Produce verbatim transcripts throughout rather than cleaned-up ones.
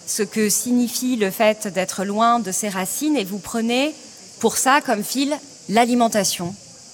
ce que signifie le fait d'être loin de ses racines et vous prenez pour ça comme fil l'alimentation.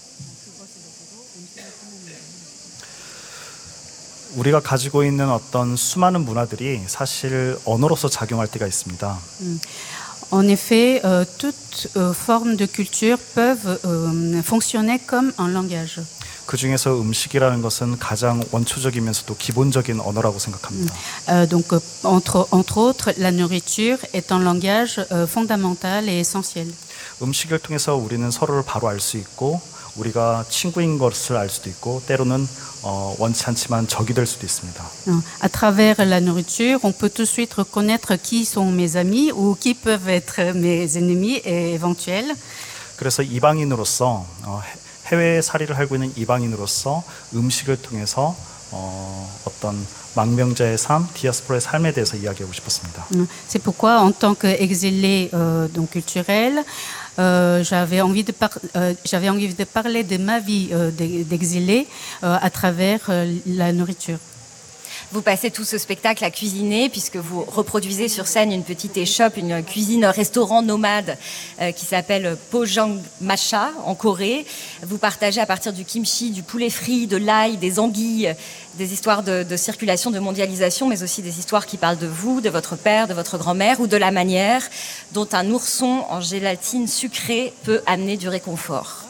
우리가 가지고 있는 어떤 수많은 문화들이 사실 언어로서 작용할 때가 있습니다. 음. En effet, euh, toutes euh, formes de culture peuvent euh, fonctionner comme un langage. 그 중에서 음식이라는 것은 가장 원초적이면서도 기본적인 언어라고 생각합니다. Euh, donc, euh, entre, entre autres, la nourriture est un langage euh, fondamental et essentiel. 음식을 통해서 우리는 서로를 바로 알 수 있고 우리가 친구인 것을 알 수도 있고 때로는 어, 원치 않지만 적이 될 수도 있습니다. À travers la nourriture, on peut tout de suite reconnaître qui sont mes amis ou qui peuvent être mes ennemis et éventuels. 그래서 이방인으로서 어, 해외에 살이를 하고 있는 이방인으로서 음식을 통해서 어, 어떤 망명자의 삶, 디아스포라의 삶에 대해서 이야기하고 싶었습니다. C'est pourquoi, en tant qu'exilé euh, donc culturel, euh, j'avais envie de par- euh, j'avais envie de parler de ma vie euh, d'exilé euh, à travers euh, la nourriture. Vous passez tout ce spectacle à cuisiner puisque vous reproduisez sur scène une petite échoppe, une cuisine-restaurant nomade euh, qui s'appelle Pojang Macha en Corée. Vous partagez à partir du kimchi, du poulet frit, de l'ail, des anguilles, des histoires de, de circulation, de mondialisation, mais aussi des histoires qui parlent de vous, de votre père, de votre grand-mère ou de la manière dont un ourson en gélatine sucrée peut amener du réconfort.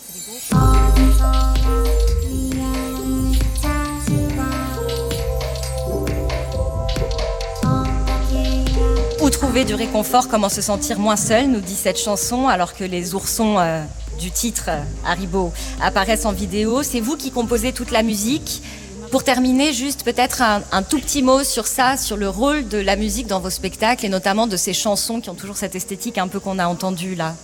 Où trouver du réconfort, comment se sentir moins seul, nous dit cette chanson, alors que les oursons euh, du titre euh, Haribo apparaissent en vidéo. C'est vous qui composez toute la musique. Pour terminer, juste peut-être un, un tout petit mot sur ça, sur le rôle de la musique dans vos spectacles et notamment de ces chansons qui ont toujours cette esthétique un peu qu'on a entendue là.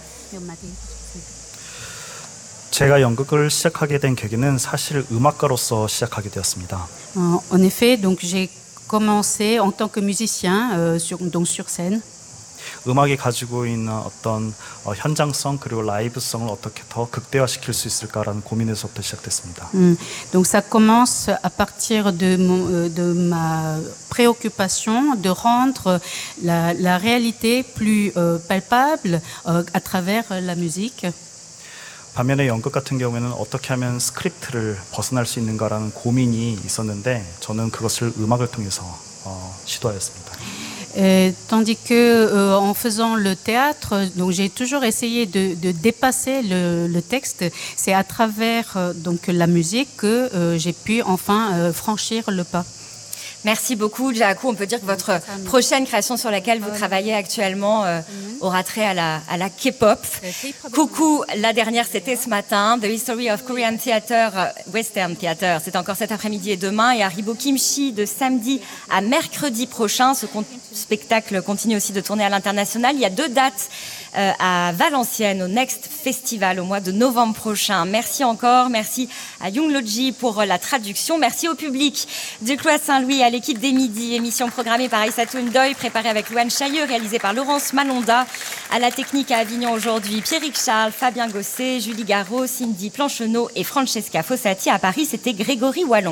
제가 연극을 시작하게 된 계기는 사실 음악가로서 시작하게 되었습니다. En effet, donc j'ai commencé en tant que musicien euh, sur, donc sur scène. 음악이 가지고 있는 어떤 어, 현장성 그리고 라이브성을 어떻게 더 극대화시킬 수 있을까라는 고민에서부터 시작됐습니다. Mm. Donc ça commence à partir de, mon, de ma préoccupation de rendre la, la réalité plus euh, palpable euh, à travers la musique. 반면에 연극 같은 경우에는 어떻게 하면 스크립트를 벗어날 수 있는가라는 고민이 있었는데 저는 그것을 음악을 통해서 어, 시도하였습니다. Et, tandis que euh, en faisant le théâtre, donc j'ai toujours essayé de, de dépasser le, le texte. C'est à travers euh, donc la musique que euh, j'ai pu enfin euh, franchir le pas. Merci beaucoup, Jaakou. On peut dire que votre prochaine création sur laquelle vous travaillez actuellement euh, aura trait à la, à la K-pop. Coucou, la dernière, c'était ce matin. The History of Korean Theater, Western Theater. C'est encore cet après-midi et demain. Et Haribo Kimchi de samedi à mercredi prochain. Ce con- spectacle continue aussi de tourner à l'international. Il y a deux dates euh, à Valenciennes, au Next Festival, au mois de novembre prochain. Merci encore. Merci à Young Loji pour la traduction. Merci au public du Cloître Saint-Louis, à l'équipe des Midis, émission programmée par Aïssatou Ndoye, préparée avec Louane Chailleux, réalisée par Laurence Malonda, à la technique à Avignon aujourd'hui, Pierrick Charles, Fabien Gosset, Julie Garot, Cindy Plancheneau et Francesca Fossati. À Paris, c'était Grégory Wallon.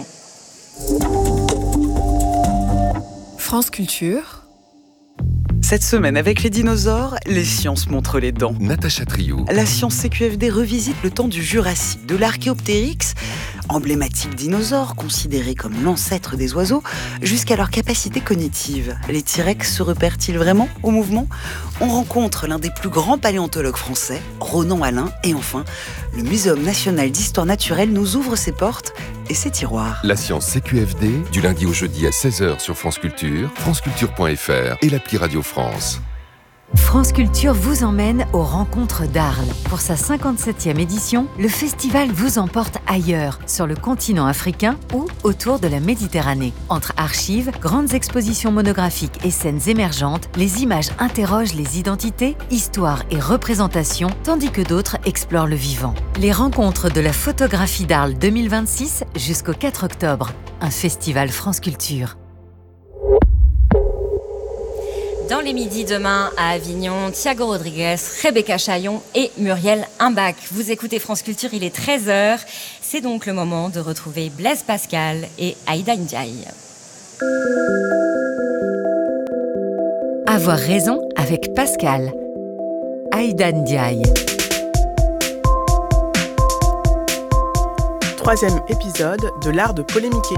France Culture. Cette semaine, avec les dinosaures, les sciences montrent les dents. Natacha Triou. La science C Q F D revisite le temps du Jurassique, de l'Archéoptérix, emblématique dinosaure considéré comme l'ancêtre des oiseaux, jusqu'à leur capacité cognitive. Les T-Rex se repèrent-ils vraiment au mouvement ? On rencontre l'un des plus grands paléontologues français, Ronan Alain, et enfin, le Muséum national d'histoire naturelle nous ouvre ses portes et ses tiroirs. La science C Q F D, du lundi au jeudi à seize heures sur France Culture, franceculture point f r et l'appli Radio France. France Culture vous emmène aux rencontres d'Arles. Pour sa cinquante-septième édition, le festival vous emporte ailleurs, sur le continent africain ou autour de la Méditerranée. Entre archives, grandes expositions monographiques et scènes émergentes, les images interrogent les identités, histoires et représentations, tandis que d'autres explorent le vivant. Les rencontres de la photographie d'Arles deux mille vingt-six jusqu'au quatre octobre. Un festival France Culture. Dans les midis demain à Avignon, Thiago Rodriguez, Rebecca Chaillon et Muriel Imbach. Vous écoutez France Culture, il est treize heures. C'est donc le moment de retrouver Blaise Pascal et Aïda Ndiaye. Avoir raison avec Pascal. Aïda Ndiaye. Troisième épisode de l'art de polémiquer.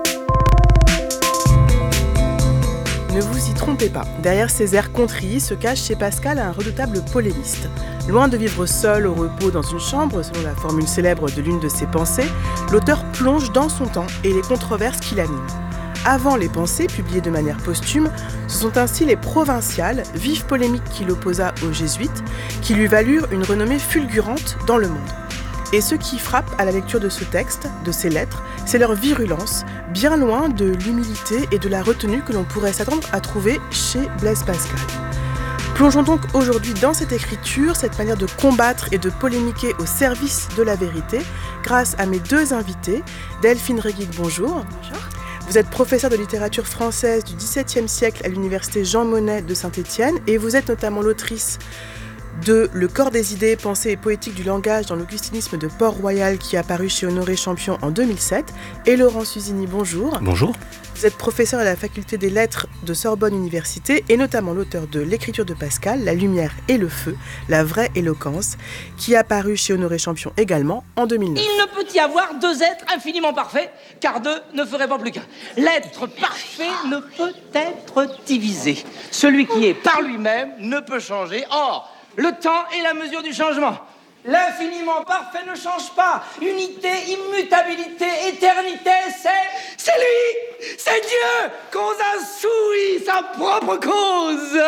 Ne vous y trompez pas, derrière ces airs contris se cache chez Pascal un redoutable polémiste. Loin de vivre seul au repos dans une chambre, selon la formule célèbre de l'une de ses pensées, l'auteur plonge dans son temps et les controverses qui l'animent. Avant les pensées, publiées de manière posthume, ce sont ainsi les provinciales, vives polémiques qu'il opposa aux jésuites, qui lui valurent une renommée fulgurante dans le monde. Et ce qui frappe à la lecture de ce texte, de ces lettres, c'est leur virulence, bien loin de l'humilité et de la retenue que l'on pourrait s'attendre à trouver chez Blaise Pascal. Plongeons donc aujourd'hui dans cette écriture, cette manière de combattre et de polémiquer au service de la vérité, grâce à mes deux invités. Delphine Reguic, bonjour. Bonjour. Vous êtes professeure de littérature française du dix-septième siècle à l'université Jean Monnet de Saint-Étienne et vous êtes notamment l'autrice de Le corps des idées, pensée et poétique du langage dans l'augustinisme de Port-Royal qui a paru chez Honoré Champion en deux mille sept. Et Laurent Suzini, bonjour. Bonjour. Vous êtes professeur à la faculté des lettres de Sorbonne Université et notamment l'auteur de L'écriture de Pascal, La lumière et le feu, la vraie éloquence, qui a paru chez Honoré Champion également en deux mille neuf. Il ne peut y avoir deux êtres infiniment parfaits, car deux ne ferait pas plus qu'un. L'être parfait ne peut être divisé. Celui qui est par lui-même ne peut changer. Or, le temps est la mesure du changement. L'infiniment parfait ne change pas. Unité, immutabilité, éternité, c'est... C'est lui! C'est Dieu! Cause insouille, sa propre cause.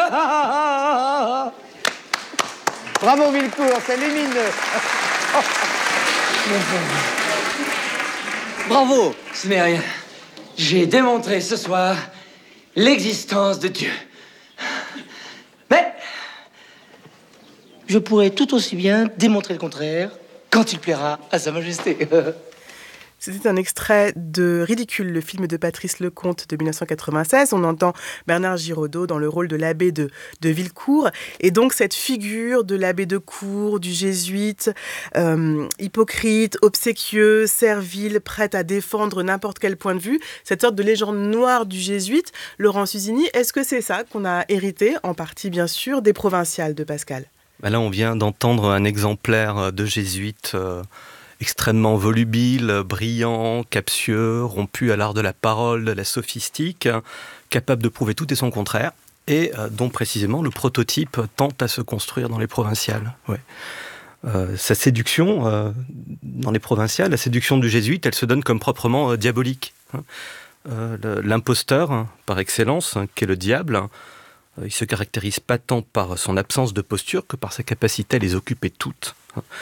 Bravo Villecourt, c'est lumineux. Bravo, ce n'est rien. J'ai démontré ce soir l'existence de Dieu. Mais... je pourrais tout aussi bien démontrer le contraire quand il plaira à Sa Majesté. C'était un extrait de Ridicule, le film de Patrice Lecomte de dix-neuf cent quatre-vingt-seize. On entend Bernard Giraudot dans le rôle de l'abbé de, de Villecourt. Et donc cette figure de l'abbé de cour, du jésuite, euh, hypocrite, obséquieux, servile, prête à défendre n'importe quel point de vue, cette sorte de légende noire du jésuite. Laurent Suzini, est-ce que c'est ça qu'on a hérité, en partie bien sûr, des provinciales de Pascal ? Bah là, on vient d'entendre un exemplaire de jésuite euh, extrêmement volubile, brillant, captieux, rompu à l'art de la parole, de la sophistique, hein, capable de prouver tout et son contraire, et euh, dont précisément le prototype tente à se construire dans les provinciales. Ouais. Euh, sa séduction euh, dans les provinciales, la séduction du jésuite, elle se donne comme proprement euh, diabolique. Hein. Euh, le, l'imposteur, hein, par excellence, hein, qu'est le diable, hein, il ne se caractérise pas tant par son absence de posture que par sa capacité à les occuper toutes.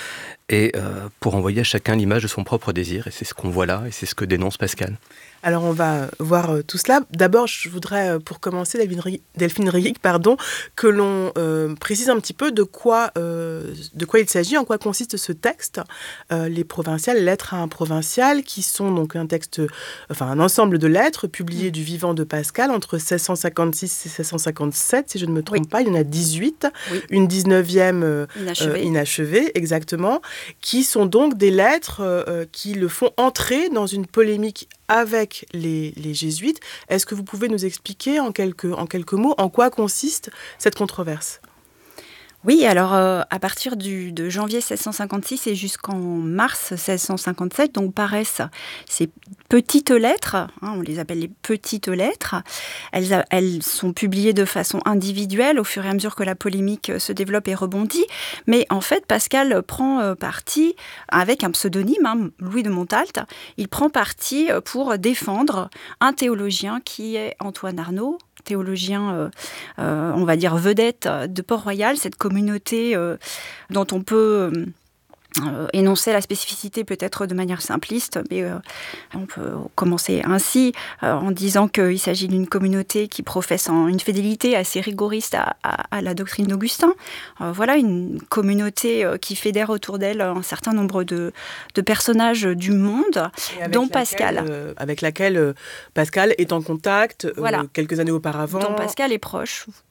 Et euh, pour envoyer à chacun l'image de son propre désir. Et c'est ce qu'on voit là, et c'est ce que dénonce Pascal. Alors on va voir tout cela. D'abord, je voudrais, pour commencer, Delphine Reguic, pardon, que l'on euh, précise un petit peu de quoi, euh, de quoi il s'agit, en quoi consiste ce texte. Euh, les provinciales, lettres à un provincial, qui sont donc un texte, enfin un ensemble de lettres publiées du vivant de Pascal entre seize cent cinquante-six et seize cent cinquante-sept, si je ne me trompe oui. pas. Il y en a dix-huit, oui. une dix-neuvième euh, inachevée. Euh, inachevée, exactement, qui sont donc des lettres euh, qui le font entrer dans une polémique avec les, les jésuites. Est-ce que vous pouvez nous expliquer en quelques, en quelques mots en quoi consiste cette controverse ? Oui, alors euh, à partir du, de janvier seize cent cinquante-six et jusqu'en mars seize cent cinquante-sept, donc paraissent ces petites lettres, hein, on les appelle les petites lettres. Elles, a, elles sont publiées de façon individuelle au fur et à mesure que la polémique se développe et rebondit. Mais en fait, Pascal prend euh, parti, avec un pseudonyme, hein, Louis de Montalt, il prend parti pour défendre un théologien qui est Antoine Arnauld, théologien, euh, euh, on va dire, vedette de Port-Royal, cette communauté euh, dont on peut euh, euh, énoncer la spécificité peut-être de manière simpliste, mais euh, on peut commencer ainsi euh, en disant qu'il s'agit d'une communauté qui professe en une fidélité assez rigoriste à, à, à la doctrine d'Augustin. Euh, voilà, une communauté euh, qui fédère autour d'elle un certain nombre de, de personnages du monde, dont laquelle, Pascal. Euh, avec laquelle euh, Pascal est en contact euh, voilà. quelques années auparavant. Dont Pascal est proche.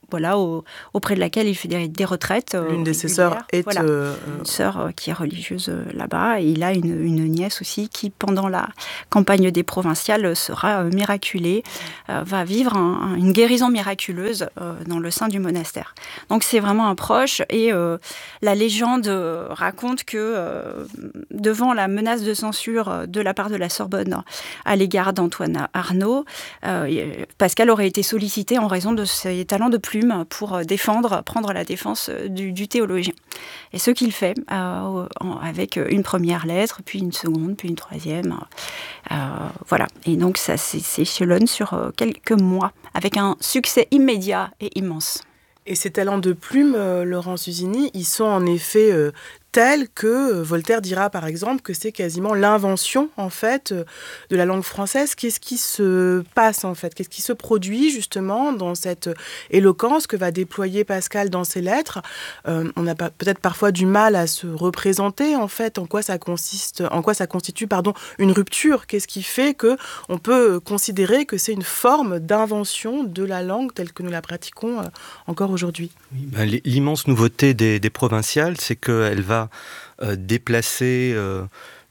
voilà, au, auprès de laquelle il fait des, des retraites. L'une euh, de ses sœurs est voilà. euh, une sœur euh, qui est religieuse euh, là-bas, et il a une, une nièce aussi qui, pendant la campagne des provinciales, sera euh, miraculée, euh, va vivre un, un, une guérison miraculeuse euh, dans le sein du monastère. Donc c'est vraiment un proche, et euh, la légende euh, raconte que euh, devant la menace de censure de la part de la Sorbonne à l'égard d'Antoine Arnauld, euh, Pascal aurait été sollicité en raison de ses talents de plume pour défendre, prendre la défense du, du théologien. Et ce qu'il fait euh, avec une première lettre, puis une seconde, puis une troisième. Euh, voilà. Et donc ça s'échelonne sur quelques mois, avec un succès immédiat et immense. Et ces talents de plume, euh, Laurence Usini, ils sont en effet euh, tels que euh, Voltaire dira par exemple que c'est quasiment l'invention en fait euh, de la langue française. Qu'est-ce qui se passe en fait? Qu'est-ce qui se produit justement dans cette éloquence que va déployer Pascal dans ses lettres? euh, On a pa- peut-être parfois du mal à se représenter en fait en quoi ça consiste, en quoi ça constitue pardon une rupture. Qu'est-ce qui fait que on peut considérer que c'est une forme d'invention de la langue telle que nous la pratiquons euh, encore aujourd'hui? Oui, ben, l'immense nouveauté des, des provinciales, c'est qu'elle va euh, déplacer euh,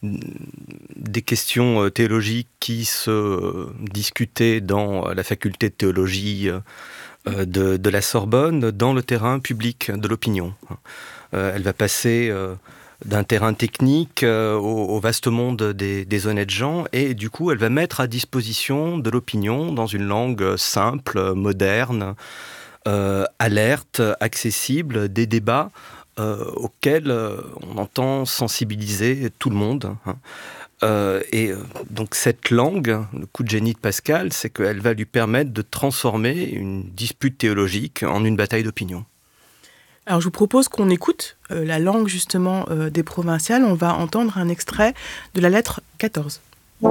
des questions euh, théologiques qui se euh, discutaient dans la faculté de théologie euh, de, de la Sorbonne dans le terrain public de l'opinion. Euh, elle va passer euh, d'un terrain technique euh, au, au vaste monde des, des honnêtes gens, et du coup elle va mettre à disposition de l'opinion dans une langue simple, moderne, euh, alerte, accessible, des débats Euh, auquel euh, on entend sensibiliser tout le monde. Hein. Euh, et euh, donc cette langue, le coup de génie de Pascal, c'est qu'elle va lui permettre de transformer une dispute théologique en une bataille d'opinion. Alors je vous propose qu'on écoute euh, la langue justement euh, des provinciales. On va entendre un extrait de la lettre quatorze.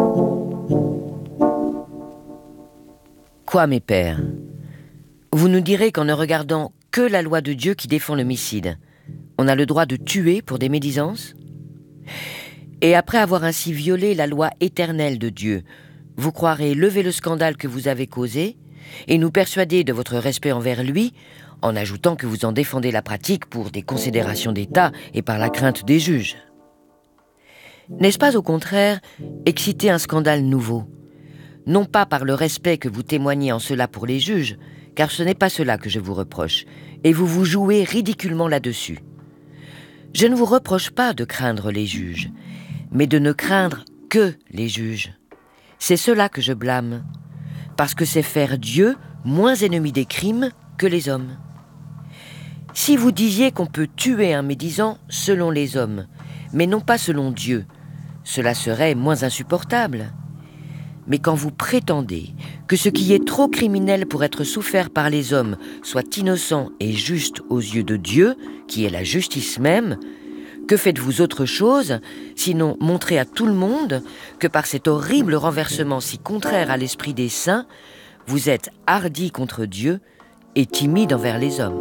Quoi, mes pères? Vous nous direz qu'en ne regardant que la loi de Dieu qui défend l'homicide, on a le droit de tuer pour des médisances? Et après avoir ainsi violé la loi éternelle de Dieu, vous croirez lever le scandale que vous avez causé et nous persuader de votre respect envers lui, en ajoutant que vous en défendez la pratique pour des considérations d'État et par la crainte des juges. N'est-ce pas au contraire exciter un scandale nouveau? Non pas par le respect que vous témoignez en cela pour les juges, car ce n'est pas cela que je vous reproche, et vous vous jouez ridiculement là-dessus. Je ne vous reproche pas de craindre les juges, mais de ne craindre que les juges. C'est cela que je blâme, parce que c'est faire Dieu moins ennemi des crimes que les hommes. Si vous disiez qu'on peut tuer un médisant selon les hommes, mais non pas selon Dieu, cela serait moins insupportable. Mais quand vous prétendez que ce qui est trop criminel pour être souffert par les hommes soit innocent et juste aux yeux de Dieu, qui est la justice même, que faites-vous autre chose, sinon montrer à tout le monde que par cet horrible renversement si contraire à l'esprit des saints, vous êtes hardi contre Dieu et timide envers les hommes?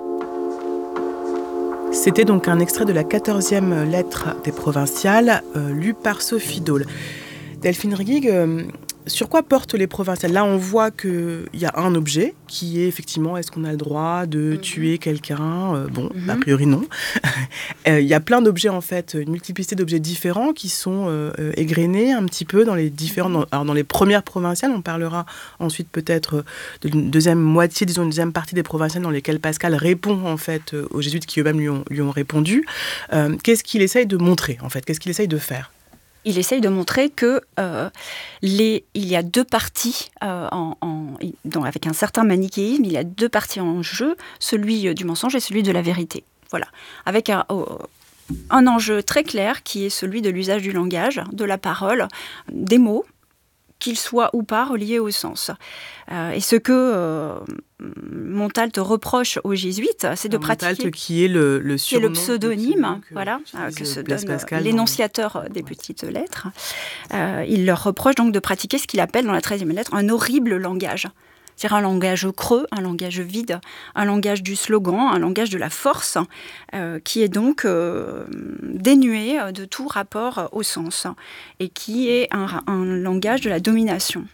C'était donc un extrait de la quatorzième lettre des provinciales, euh, lue par Sophie Dole. Delphine Riguig, euh, sur quoi portent les provinciales? Là, on voit qu'il y a un objet qui est effectivement, est-ce qu'on a le droit de mmh. tuer quelqu'un? euh, Bon, mmh. a priori non. Il euh, y a plein d'objets en fait, une multiplicité d'objets différents qui sont euh, égrenés un petit peu dans les différents. Dans, alors dans les premières provinciales, on parlera ensuite peut-être de une deuxième moitié, disons une deuxième partie des provinciales dans lesquelles Pascal répond en fait aux jésuites qui eux-mêmes lui ont, lui ont répondu. Euh, qu'est-ce qu'il essaye de montrer en fait? Qu'est-ce qu'il essaye de faire? Il essaye de montrer que euh, les, il y a deux parties, euh, en, en, dans, avec un certain manichéisme, il y a deux parties en jeu, celui du mensonge et celui de la vérité. Voilà, avec un, oh, un enjeu très clair qui est celui de l'usage du langage, de la parole, des mots, qu'ils soient ou pas reliés au sens. Euh, et ce que euh, Montalt reproche aux jésuites, c'est de Alors, pratiquer... Montalt qui est le, le surnom... Qui est le pseudonyme, que, voilà, euh, que se donne Pascal l'énonciateur dans... des petites lettres. Euh, il leur reproche donc de pratiquer ce qu'il appelle dans la treizième lettre un horrible langage. C'est-à-dire un langage creux, un langage vide, un langage du slogan, un langage de la force, euh, qui est donc euh, dénué de tout rapport au sens, et qui est un, un langage de la domination.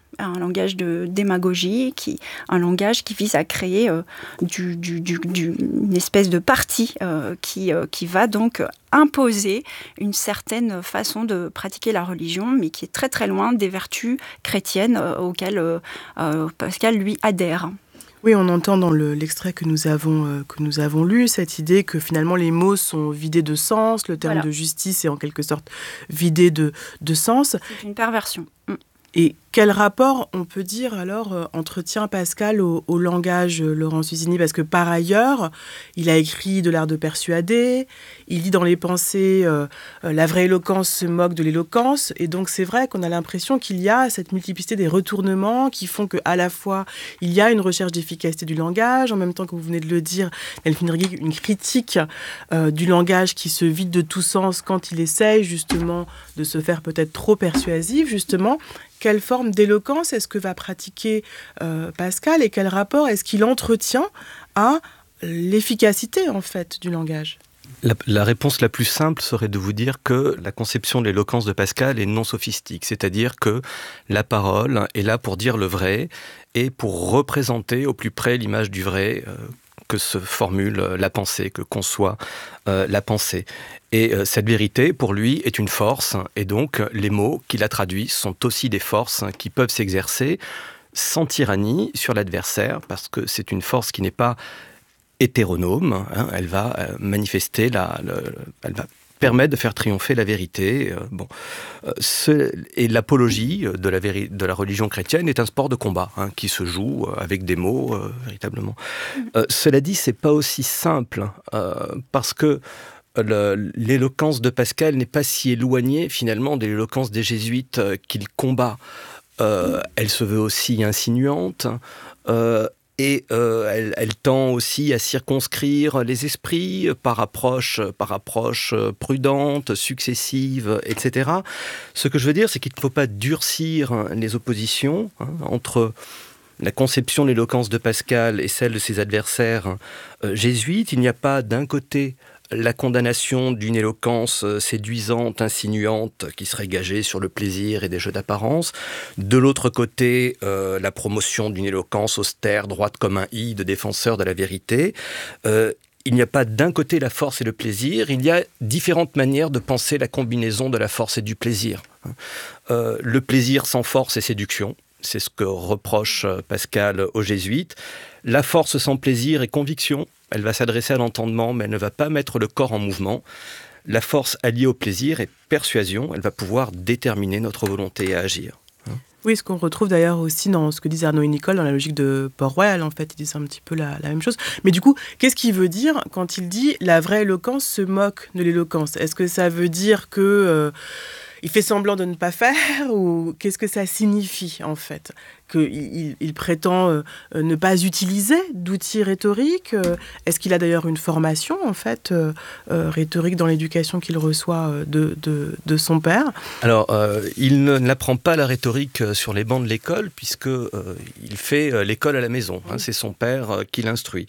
un langage de démagogie, qui, un langage qui vise à créer euh, du, du, du, du, une espèce de parti euh, qui, euh, qui va donc imposer une certaine façon de pratiquer la religion, mais qui est très très loin des vertus chrétiennes euh, auxquelles euh, euh, Pascal, lui, adhère. Oui, on entend dans le, l'extrait que nous, avons, euh, que nous avons lu cette idée que finalement les mots sont vidés de sens, le terme voilà. de justice est en quelque sorte vidé de, de sens. C'est une perversion. Mm. Et quel rapport, on peut dire, alors, euh, entretient Pascal au, au langage, euh, Laurence Usini? Parce que, par ailleurs, il a écrit de l'art de persuader, il dit dans les pensées euh, euh, « la vraie éloquence se moque de l'éloquence ». Et donc, c'est vrai qu'on a l'impression qu'il y a cette multiplicité des retournements qui font qu'à la fois, il y a une recherche d'efficacité du langage, en même temps que vous venez de le dire, Delphine Rigui, une critique euh, du langage qui se vide de tout sens quand il essaye, justement, de se faire peut-être trop persuasif, justement. Quelle forme d'éloquence est-ce que va pratiquer euh, Pascal et quel rapport est-ce qu'il entretient à l'efficacité, en fait, du langage ? La, la réponse la plus simple serait de vous dire que la conception de l'éloquence de Pascal est non sophistique, c'est-à-dire que la parole est là pour dire le vrai et pour représenter au plus près l'image du vrai euh, que se formule la pensée, que conçoit euh, la pensée. Et euh, cette vérité, pour lui, est une force, et donc les mots qui la traduisent sont aussi des forces qui peuvent s'exercer sans tyrannie sur l'adversaire, parce que c'est une force qui n'est pas hétéronome, hein, elle va euh, manifester, la, le, elle va permettre de faire triompher la vérité. Euh, bon. euh, ce, et l'apologie de la, véri- de la religion chrétienne est un sport de combat hein, qui se joue avec des mots, euh, véritablement. Euh, cela dit, c'est pas aussi simple, euh, parce que Le, l'éloquence de Pascal n'est pas si éloignée finalement de l'éloquence des jésuites euh, qu'il combat. Euh, elle se veut aussi insinuante euh, et euh, elle, elle tend aussi à circonscrire les esprits par approche, par approche prudente, successive, et cetera. Ce que je veux dire, c'est qu'il ne faut pas durcir les oppositions hein, entre la conception de l'éloquence de Pascal et celle de ses adversaires euh, jésuites. Il n'y a pas d'un côté la condamnation d'une éloquence séduisante, insinuante, qui serait gagée sur le plaisir et des jeux d'apparence. De l'autre côté, euh, la promotion d'une éloquence austère, droite comme un i, de défenseur de la vérité. Euh, il n'y a pas d'un côté la force et le plaisir, il y a différentes manières de penser la combinaison de la force et du plaisir. Euh, le plaisir sans force est séduction. C'est ce que reproche Pascal aux jésuites. La force sans plaisir est conviction. Elle va s'adresser à l'entendement, mais elle ne va pas mettre le corps en mouvement. La force alliée au plaisir est persuasion. Elle va pouvoir déterminer notre volonté à agir. Oui, ce qu'on retrouve d'ailleurs aussi dans ce que disent Arnaud et Nicole, dans la logique de Port-Royal, en fait, ils disent un petit peu la, la même chose. Mais du coup, qu'est-ce qu'il veut dire quand il dit « la vraie éloquence se moque de l'éloquence » ? Est-ce que ça veut dire que... Euh, il fait semblant de ne pas faire, ou qu'est-ce que ça signifie en fait ? Qu'il il, il prétend euh, ne pas utiliser d'outils rhétoriques ? euh, Est-ce qu'il a d'ailleurs une formation en fait euh, euh, rhétorique dans l'éducation qu'il reçoit euh, de, de, de son père ? Alors, euh, il ne, n'apprend pas la rhétorique sur les bancs de l'école, puisque euh, il fait euh, l'école à la maison. Hein, c'est son père euh, qui l'instruit.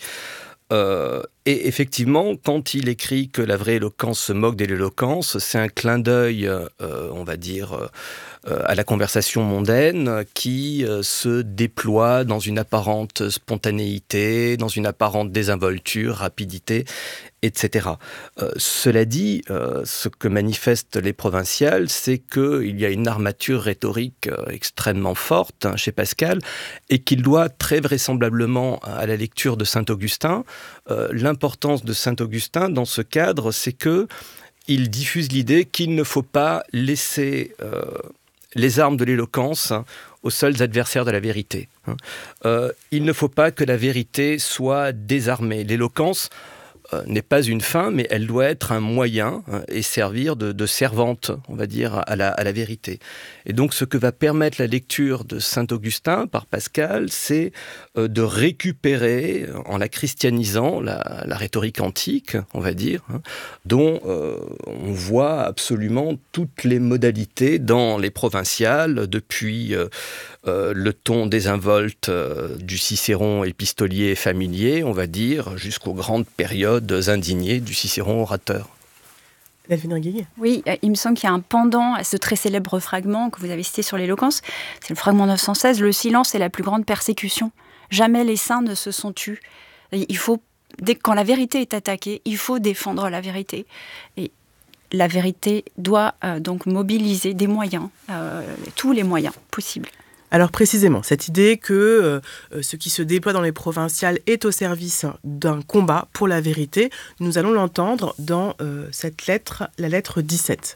Euh, et effectivement, quand il écrit que la vraie éloquence se moque de l'éloquence, c'est un clin d'œil, euh, on va dire, euh, à la conversation mondaine qui euh, se déploie dans une apparente spontanéité, dans une apparente désinvolture, rapidité, et cetera. Euh, cela dit, euh, ce que manifestent les provinciales, c'est qu'il y a une armature rhétorique euh, extrêmement forte hein, chez Pascal et qu'il doit très vraisemblablement à la lecture de Saint-Augustin. Euh, l'importance de Saint-Augustin dans ce cadre, c'est que il diffuse l'idée qu'il ne faut pas laisser euh, les armes de l'éloquence hein, aux seuls adversaires de la vérité. Hein. Euh, il ne faut pas que la vérité soit désarmée. L'éloquence euh, n'est pas une fin, mais elle doit être un moyen hein, et servir de, de servante, on va dire, à la, à la vérité. Et donc, ce que va permettre la lecture de Saint-Augustin par Pascal, c'est euh, de récupérer, en la christianisant, la, la rhétorique antique, on va dire, hein, dont euh, on voit absolument toutes les modalités dans les provinciales, depuis euh, euh, le ton désinvolte euh, du Cicéron épistolier et familier, on va dire, jusqu'aux grandes périodes indignées du Cicéron orateur. Delphine Reguillet. Oui, il me semble qu'il y a un pendant à ce très célèbre fragment que vous avez cité sur l'éloquence. C'est le fragment neuf cent seize. Le silence est la plus grande persécution. Jamais les saints ne se sont tus. Il faut, dès, quand la vérité est attaquée, il faut défendre la vérité. Et la vérité doit euh, donc mobiliser des moyens, euh, tous les moyens possibles. Alors précisément, cette idée que euh, ce qui se déploie dans les provinciales est au service d'un combat pour la vérité, nous allons l'entendre dans euh, cette lettre, la lettre dix-sept.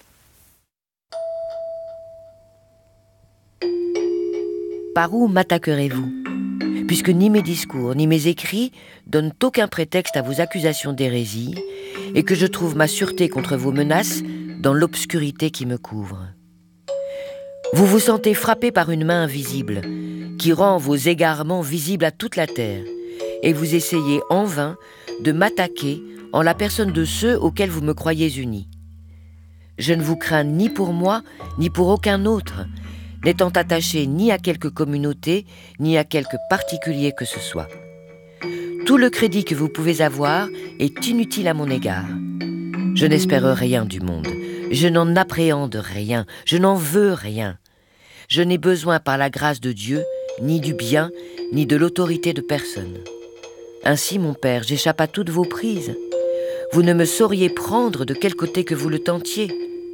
Par où m'attaquerez-vous ? Puisque ni mes discours ni mes écrits donnent aucun prétexte à vos accusations d'hérésie et que je trouve ma sûreté contre vos menaces dans l'obscurité qui me couvre. Vous vous sentez frappé par une main invisible qui rend vos égarements visibles à toute la terre et vous essayez en vain de m'attaquer en la personne de ceux auxquels vous me croyez unis. Je ne vous crains ni pour moi ni pour aucun autre, n'étant attaché ni à quelque communauté ni à quelque particulier que ce soit. Tout le crédit que vous pouvez avoir est inutile à mon égard. Je n'espère rien du monde. Je n'en appréhende rien. Je n'en veux rien. Je n'ai besoin par la grâce de Dieu ni du bien, ni de l'autorité de personne. Ainsi, mon père, j'échappe à toutes vos prises. Vous ne me sauriez prendre de quel côté que vous le tentiez.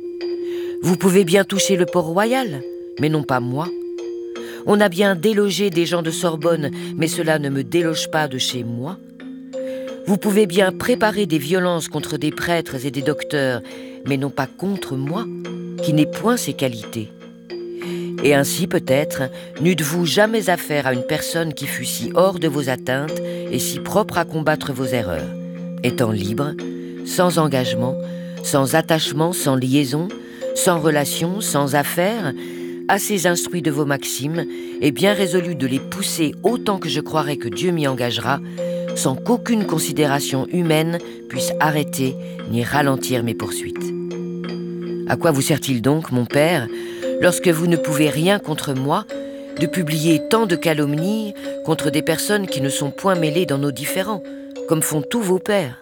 Vous pouvez bien toucher le Port-Royal, mais non pas moi. On a bien délogé des gens de Sorbonne, mais cela ne me déloge pas de chez moi. Vous pouvez bien préparer des violences contre des prêtres et des docteurs, mais non pas contre moi, qui n'ai point ces qualités. Et ainsi, peut-être, n'eûtes-vous jamais affaire à une personne qui fût si hors de vos atteintes et si propre à combattre vos erreurs, étant libre, sans engagement, sans attachement, sans liaison, sans relation, sans affaires, assez instruit de vos maximes et bien résolu de les pousser autant que je croirais que Dieu m'y engagera, sans qu'aucune considération humaine puisse arrêter ni ralentir mes poursuites. À quoi vous sert-il donc, mon père, lorsque vous ne pouvez rien contre moi, de publier tant de calomnies contre des personnes qui ne sont point mêlées dans nos différends, comme font tous vos pères?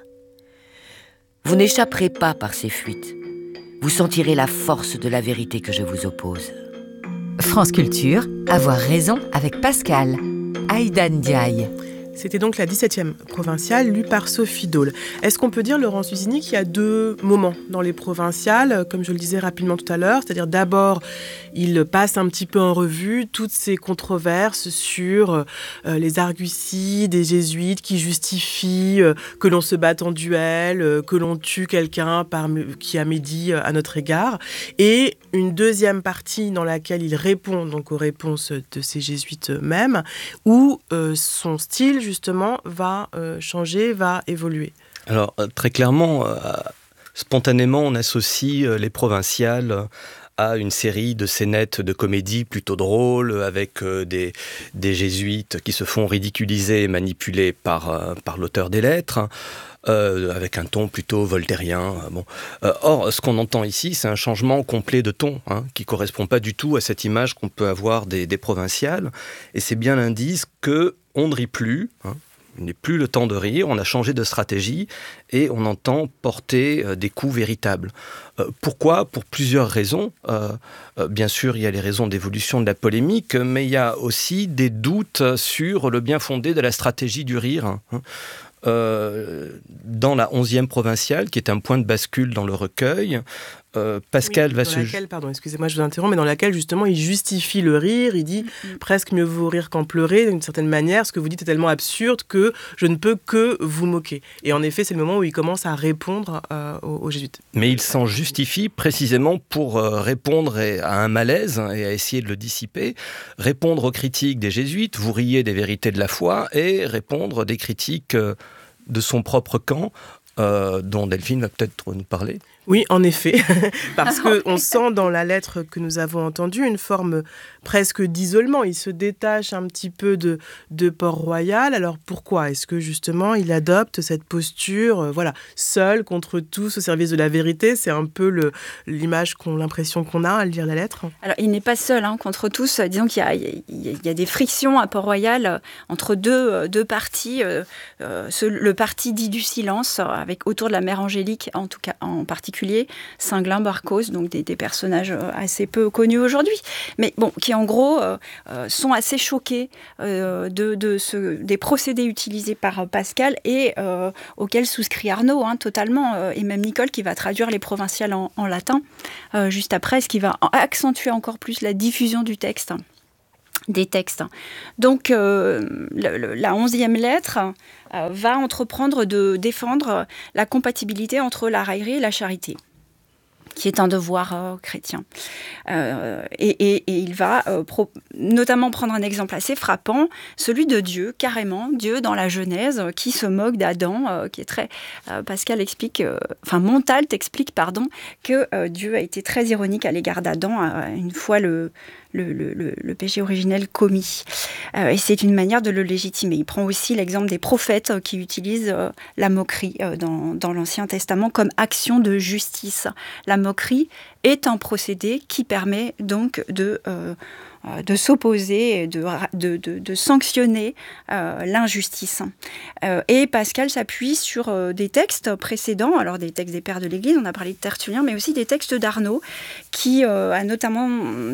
Vous n'échapperez pas par ces fuites. Vous sentirez la force de la vérité que je vous oppose. France Culture, avoir raison avec Pascal. Aïda Ndiaye. C'était donc la dix-septième provinciale lue par Sophie Dole. Est-ce qu'on peut dire, Laurence Usini, qu'il y a deux moments dans les provinciales, comme je le disais rapidement tout à l'heure, c'est-à-dire d'abord, il passe un petit peu en revue toutes ces controverses sur euh, les arguties des jésuites qui justifient euh, que l'on se batte en duel, euh, que l'on tue quelqu'un par, qui a médit euh, à notre égard, et une deuxième partie dans laquelle il répond donc aux réponses de ces jésuites eux-mêmes, où euh, son style justement va euh, changer, va évoluer. Alors très clairement, euh, spontanément, on associe euh, les provinciales à une série de scénettes de comédie plutôt drôles, avec euh, des, des jésuites qui se font ridiculiser et manipuler par, euh, par l'auteur des lettres, euh, avec un ton plutôt voltairien. Bon. Euh, or, ce qu'on entend ici, c'est un changement complet de ton, hein, qui ne correspond pas du tout à cette image qu'on peut avoir des, des provinciales, et c'est bien l'indice que on ne rit plus, hein. Il n'est plus le temps de rire, on a changé de stratégie et on entend porter euh, des coups véritables. Euh, pourquoi ? Pour plusieurs raisons. Euh, euh, bien sûr, il y a les raisons d'évolution de la polémique, mais il y a aussi des doutes sur le bien fondé de la stratégie du rire. Hein. Euh, dans la onzième provinciale, qui est un point de bascule dans le recueil, euh, Pascal oui, va dans se... Laquelle, pardon, excusez-moi, je vous interromps, mais dans laquelle, justement, il justifie le rire, il dit mm-hmm. presque mieux vaut rire qu'en pleurer, d'une certaine manière, ce que vous dites est tellement absurde que je ne peux que vous moquer. Et en effet, c'est le moment où il commence à répondre euh, aux, aux jésuites. Mais il s'en justifie précisément pour euh, répondre à un malaise et à essayer de le dissiper, répondre aux critiques des jésuites, vous riez des vérités de la foi, et répondre des critiques euh, de son propre camp, euh, dont Delphine va peut-être nous parler. Oui, en effet, parce qu'on sent dans la lettre que nous avons entendue une forme presque d'isolement. Il se détache un petit peu de, de Port-Royal. Alors pourquoi ? Est-ce que justement il adopte cette posture, euh, voilà, seul contre tous au service de la vérité ? C'est un peu le, l'image, qu'on, l'impression qu'on a à lire la lettre. Alors il n'est pas seul hein, contre tous. Disons qu'il y a, il y a, il y a des frictions à Port-Royal entre deux, deux partis. Euh, euh, ce, le parti dit du silence, avec autour de la mère Angélique, en tout cas en particulier, Cinglin, Barcos, donc des, des personnages assez peu connus aujourd'hui, mais bon, qui en gros euh, sont assez choqués euh, de, de ce, des procédés utilisés par Pascal et euh, auxquels souscrit Arnaud, hein, totalement, euh, et même Nicole qui va traduire les provinciales en, en latin euh, juste après, ce qui va accentuer encore plus la diffusion du texte. Des textes. Donc, euh, le, le, la onzième lettre euh, va entreprendre de défendre la compatibilité entre la raillerie et la charité, qui est un devoir euh, chrétien. Euh, et, et, et il va euh, pro- notamment prendre un exemple assez frappant, celui de Dieu, carrément, Dieu dans la Genèse, euh, qui se moque d'Adam, euh, qui est très... Euh, Pascal explique, euh, enfin Montalt explique, pardon, que euh, Dieu a été très ironique à l'égard d'Adam, euh, une fois le... Le, le, le, le péché originel commis. Euh, et c'est une manière de le légitimer. Il prend aussi l'exemple des prophètes euh, qui utilisent euh, la moquerie euh, dans, dans l'Ancien Testament comme action de justice. La moquerie est un procédé qui permet donc de, euh, de s'opposer, de, de, de, de sanctionner euh, l'injustice. Euh, et Pascal s'appuie sur euh, des textes précédents, alors des textes des pères de l'Église, on a parlé de Tertullien, mais aussi des textes d'Arnaud, qui euh, a notamment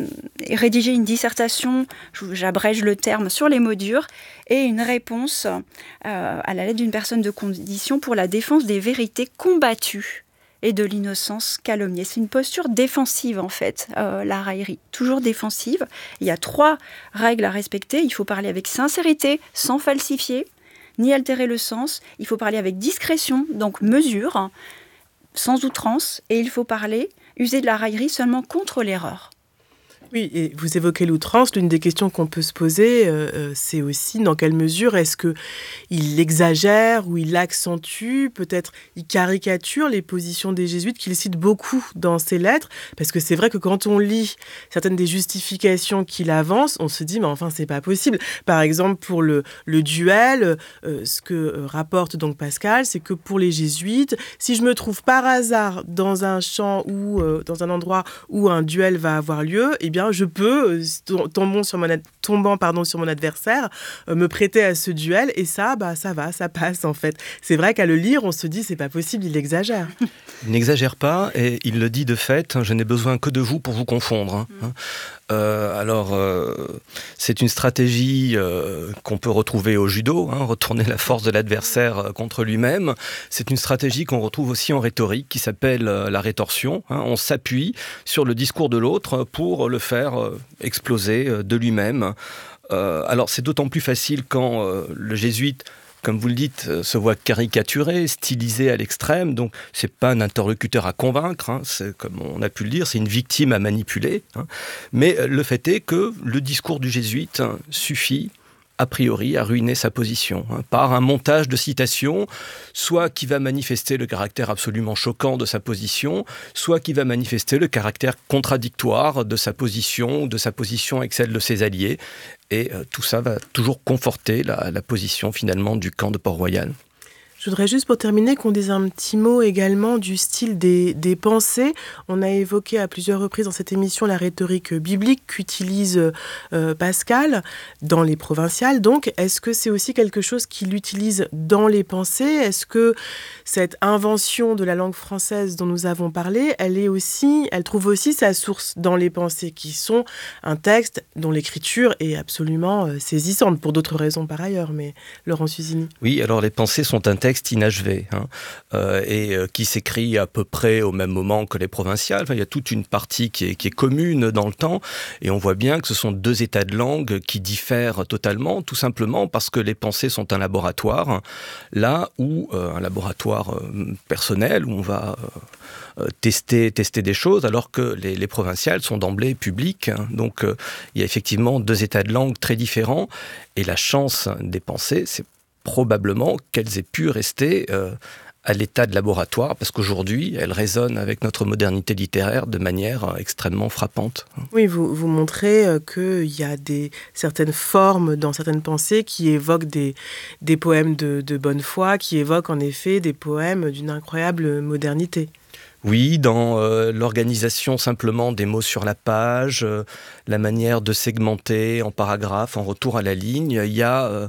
rédigé une dissertation, j'abrège le terme, sur les mots durs, et une réponse euh, à la lettre d'une personne de condition pour la défense des vérités combattues et de l'innocence calomniée. C'est une posture défensive, en fait, euh, la raillerie. Toujours défensive. Il y a trois règles à respecter. Il faut parler avec sincérité, sans falsifier, ni altérer le sens. Il faut parler avec discrétion, donc mesure, hein, sans outrance. Et il faut parler, user de la raillerie seulement contre l'erreur. Oui, et vous évoquez l'outrance. L'une des questions qu'on peut se poser, euh, c'est aussi dans quelle mesure est-ce qu'il exagère ou il accentue, peut-être il caricature les positions des jésuites qu'il cite beaucoup dans ses lettres. Parce que c'est vrai que quand on lit certaines des justifications qu'il avance, on se dit, mais enfin, c'est pas possible. Par exemple, pour le, le duel, euh, ce que euh, rapporte donc Pascal, c'est que pour les jésuites, si je me trouve par hasard dans un champ ou euh, dans un endroit où un duel va avoir lieu, eh bien, je peux, tombant sur mon, ad- tombant, pardon, sur mon adversaire, euh, me prêter à ce duel, et ça, bah, ça va, ça passe en fait. C'est vrai qu'à le lire, on se dit, c'est pas possible, il exagère. Il n'exagère pas, et il le dit de fait, je n'ai besoin que de vous pour vous confondre. Hein. Mmh. Euh, alors, euh, c'est une stratégie euh, qu'on peut retrouver au judo, hein, retourner la force de l'adversaire contre lui-même. C'est une stratégie qu'on retrouve aussi en rhétorique, qui s'appelle euh, la rétorsion. Hein. On s'appuie sur le discours de l'autre pour le faire euh, exploser euh, de lui-même. Euh, alors, c'est d'autant plus facile quand euh, le jésuite, comme vous le dites, se voit caricaturé, stylisé à l'extrême. Donc, c'est pas un interlocuteur à convaincre, hein, c'est, comme on a pu le dire, c'est une victime à manipuler. Hein. Mais le fait est que le discours du jésuite hein, suffit, a priori, à ruiner sa position, hein, par un montage de citations, soit qui va manifester le caractère absolument choquant de sa position, soit qui va manifester le caractère contradictoire de sa position, ou de sa position avec celle de ses alliés. Et euh, tout ça va toujours conforter la, la position, finalement, du camp de Port-Royal. Je voudrais juste pour terminer qu'on dise un petit mot également du style des, des pensées. On a évoqué à plusieurs reprises dans cette émission la rhétorique biblique qu'utilise euh, Pascal dans les provinciales. Donc, est-ce que c'est aussi quelque chose qu'il utilise dans les pensées ? Est-ce que cette invention de la langue française dont nous avons parlé, elle est aussi, elle trouve aussi sa source dans les pensées, qui sont un texte dont l'écriture est absolument euh, saisissante, pour d'autres raisons par ailleurs, mais Laurent Suzini. Oui, alors les pensées sont un texte inachevé hein, euh, et euh, qui s'écrit à peu près au même moment que les provinciales. Enfin, il y a toute une partie qui est, qui est commune dans le temps et on voit bien que ce sont deux états de langue qui diffèrent totalement, tout simplement parce que les pensées sont un laboratoire, là où euh, un laboratoire euh, personnel où on va euh, tester, tester des choses, alors que les, les provinciales sont d'emblée publiques. Hein. Donc euh, il y a effectivement deux états de langue très différents et la chance des pensées, c'est probablement qu'elles aient pu rester euh, à l'état de laboratoire, parce qu'aujourd'hui, elles résonnent avec notre modernité littéraire de manière euh, extrêmement frappante. Oui, vous, vous montrez euh, qu'il y a des, certaines formes dans certaines pensées qui évoquent des, des poèmes de, de bonne foi, qui évoquent en effet des poèmes d'une incroyable modernité. Oui, dans euh, l'organisation simplement des mots sur la page, euh, la manière de segmenter en paragraphes, en retour à la ligne, il y a euh,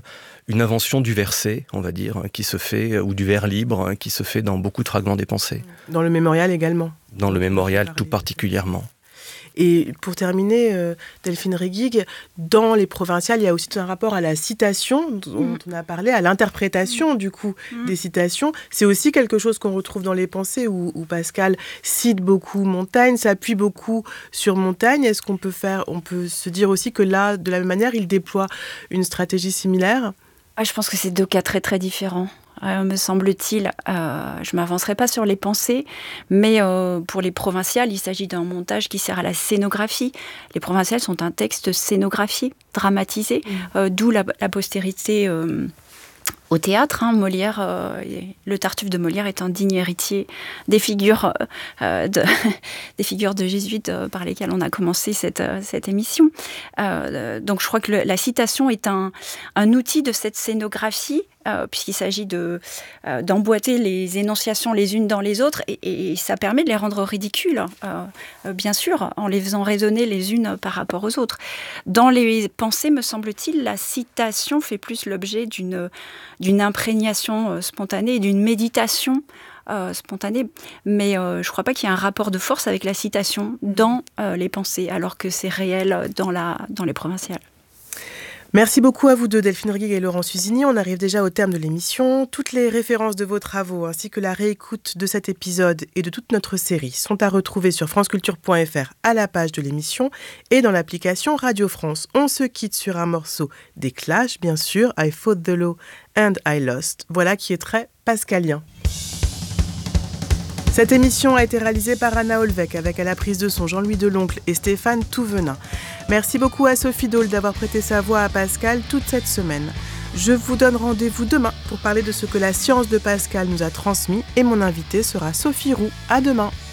une invention du verset, on va dire, qui se fait, ou du vers libre, qui se fait dans beaucoup de fragments des pensées. Dans le mémorial également. Dans le mémorial tout particulièrement. Et pour terminer, euh, Delphine Reguig, dans les provinciales, il y a aussi tout un rapport à la citation dont mmh. on a parlé, à l'interprétation du coup mmh. des citations. C'est aussi quelque chose qu'on retrouve dans les pensées où, où Pascal cite beaucoup Montaigne, s'appuie beaucoup sur Montaigne. Est-ce qu'on peut faire, on peut se dire aussi que là, de la même manière, il déploie une stratégie similaire ? Ah, je pense que c'est deux cas très très différents. Euh, me semble-t-il, euh, je ne m'avancerai pas sur les pensées, mais euh, pour les provinciales, il s'agit d'un montage qui sert à la scénographie. Les provinciales sont un texte scénographié, dramatisé, mmh. euh, d'où la, la postérité euh, au théâtre. Hein. Molière, euh, le Tartuffe de Molière est un digne héritier des figures, euh, de, des figures de jésuites euh, par lesquelles on a commencé cette, euh, cette émission. Euh, donc je crois que le, la citation est un, un outil de cette scénographie, Euh, puisqu'il s'agit de, euh, d'emboîter les énonciations les unes dans les autres, et, et ça permet de les rendre ridicules, euh, euh, bien sûr, en les faisant résonner les unes par rapport aux autres. Dans les pensées, me semble-t-il, la citation fait plus l'objet d'une, d'une imprégnation euh, spontanée, d'une méditation euh, spontanée, mais euh, je ne crois pas qu'il y ait un rapport de force avec la citation dans euh, les pensées, alors que c'est réel dans, la, dans les provinciales. Merci beaucoup à vous deux, Delphine Reguig et Laurent Suzini. On arrive déjà au terme de l'émission. Toutes les références de vos travaux ainsi que la réécoute de cet épisode et de toute notre série sont à retrouver sur franceculture point f r à la page de l'émission et dans l'application Radio France. On se quitte sur un morceau des Clash, bien sûr, I Fought the Law and I Lost. Voilà qui est très pascalien. Cette émission a été réalisée par Anna Olvec avec à la prise de son Jean-Louis Deloncle et Stéphane Touvenin. Merci beaucoup à Sophie Dole d'avoir prêté sa voix à Pascal toute cette semaine. Je vous donne rendez-vous demain pour parler de ce que la science de Pascal nous a transmis et mon invitée sera Sophie Roux. À demain.